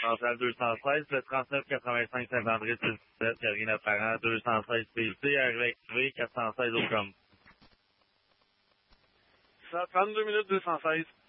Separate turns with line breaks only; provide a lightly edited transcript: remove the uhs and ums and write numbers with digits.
Centrale 216, le 3985 Saint-André 17, Karine Apparent, 216 PC, arrivé 416 au com.
Ça, 32 minutes 216.